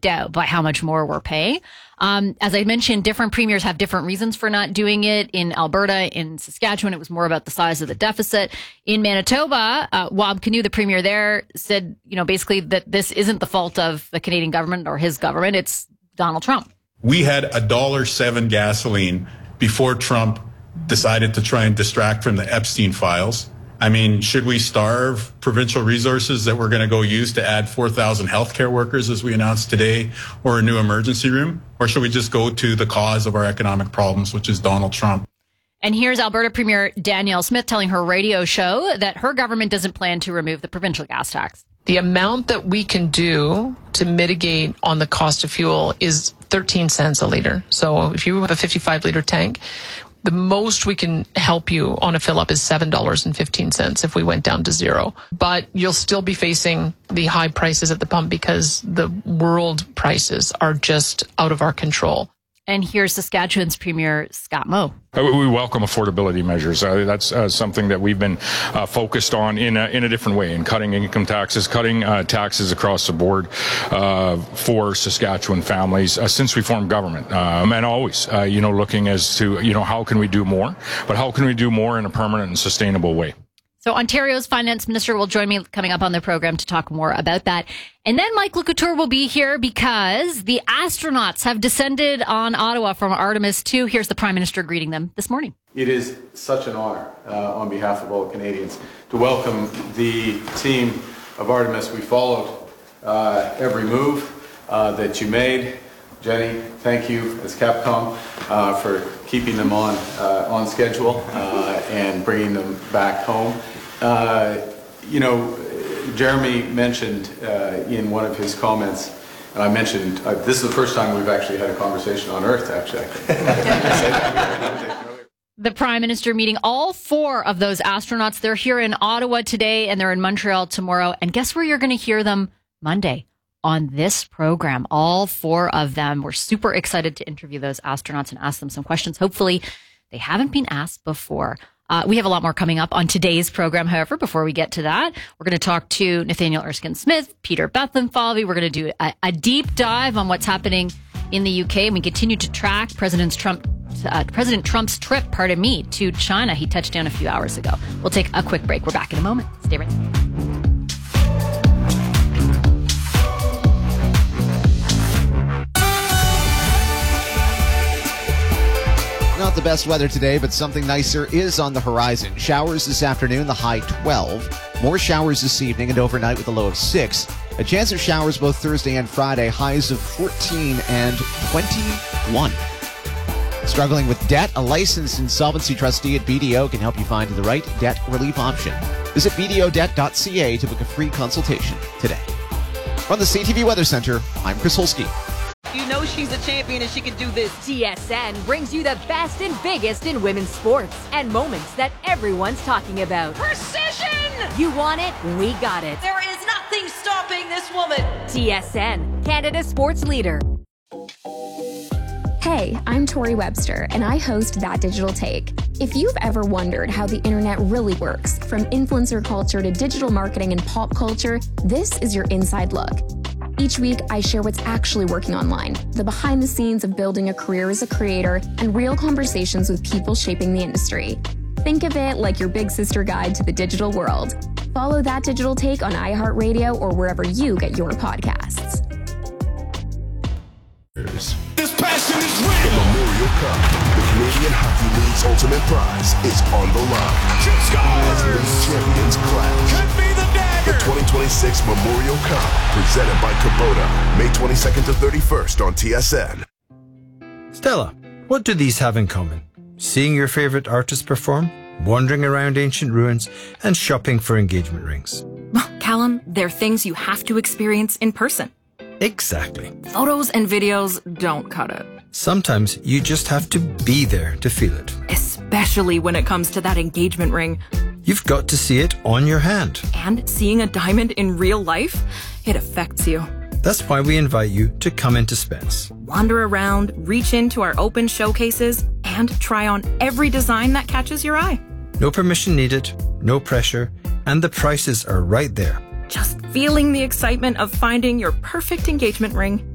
freaked out by how much more we're paying. As I mentioned, different premiers have different reasons for not doing it. In Alberta, in Saskatchewan, it was more about the size of the deficit. In Manitoba, Wab Kinew, the premier there, said, basically that this isn't the fault of the Canadian government or his government. It's Donald Trump. We had $1.07 gasoline before Trump decided to try and distract from the Epstein files. I mean, should we starve provincial resources that we're going to go use to add 4,000 healthcare workers, as we announced today, or a new emergency room? Or should we just go to the cause of our economic problems, which is Donald Trump? And here's Alberta Premier Danielle Smith telling her radio show that her government doesn't plan to remove the provincial gas tax. The amount that we can do to mitigate on the cost of fuel is 13 cents a liter. So if you have a 55-liter tank, the most we can help you on a fill up is $7.15 if we went down to zero. But you'll still be facing the high prices at the pump because the world prices are just out of our control. And here's Saskatchewan's Premier Scott Moe. We welcome affordability measures. That's something that we've been focused on in a different way, in cutting income taxes, cutting taxes across the board for Saskatchewan families since we formed government, and always, looking as to how can we do more, but how can we do more in a permanent and sustainable way. So Ontario's finance minister will join me coming up on the program to talk more about that. And then Mike LeCouture will be here because the astronauts have descended on Ottawa from Artemis 2. Here's the Prime Minister greeting them this morning. It is such an honor on behalf of all Canadians to welcome the team of Artemis. We followed every move that you made. Jenny, thank you as Capcom for keeping them on schedule and bringing them back home. Jeremy mentioned in one of his comments, and I mentioned this is the first time we've actually had a conversation on Earth, actually. The Prime Minister meeting all 4 of those astronauts. They're here in Ottawa today and they're in Montreal tomorrow. And guess where you're going to hear them Monday? On this program, all 4 of them. We're super excited to interview those astronauts and ask them some questions. Hopefully they haven't been asked before. We have a lot more coming up on today's program. However, before we get to that, we're going to talk to Nathaniel Erskine-Smith, Peter Bethlenfalvy. We're going to do a deep dive on what's happening in the UK. And we continue to track President Trump's trip, to China. He touched down a few hours ago. We'll take a quick break. We're back in a moment. Stay right there. Not the best weather today, but something nicer is on the horizon. Showers this afternoon, the high 12. More showers this evening and overnight with a low of 6. A chance of showers both Thursday and Friday, highs of 14 and 21. Struggling with debt? A licensed insolvency trustee at BDO can help you find the right debt relief option. Visit bdodebt.ca to book a free consultation today. From the CTV Weather Center, I'm Chris Holsky. You know she's a champion and she can do this. TSN brings you the best and biggest in women's sports and moments that everyone's talking about. Precision! You want it? We got it. There is nothing stopping this woman. TSN, Canada's sports leader. Hey, I'm Tori Webster, and I host That Digital Take. If you've ever wondered how the internet really works, from influencer culture to digital marketing and pop culture, this is your inside look. Each week, I share what's actually working online, the behind the scenes of building a career as a creator, and real conversations with people shaping the industry. Think of it like your big sister guide to the digital world. Follow That Digital Take on iHeartRadio or wherever you get your podcasts. This passion is real. The Memorial Cup, the Canadian Hockey League's ultimate prize, is on the line. As league champions clash. Could be the dagger. The 2026 Memorial Cup, presented by Kubota, May 22nd to 31st on TSN. Stella, what do these have in common? Seeing your favorite artist perform, wandering around ancient ruins, and shopping for engagement rings. Well, Callum, they're things you have to experience in person. Exactly. Photos and videos don't cut it. Sometimes you just have to be there to feel it. Especially when it comes to that engagement ring. You've got to see it on your hand. And seeing a diamond in real life, it affects you. That's why we invite you to come into Spence. Wander around, reach into our open showcases, and try on every design that catches your eye. No permission needed, no pressure, and the prices are right there. Just feeling the excitement of finding your perfect engagement ring